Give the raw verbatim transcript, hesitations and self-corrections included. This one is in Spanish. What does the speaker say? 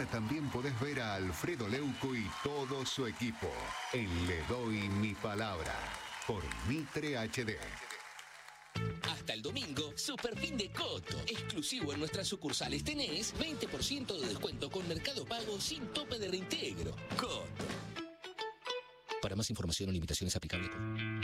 Ahora también podés ver a Alfredo Leuco y todo su equipo en Le Doy Mi Palabra por Mitre H D. Hasta el domingo, super fin de Coto. Exclusivo en nuestras sucursales tenés veinte por ciento de descuento con Mercado Pago sin tope de reintegro. Coto. Para más información o limitaciones aplicables.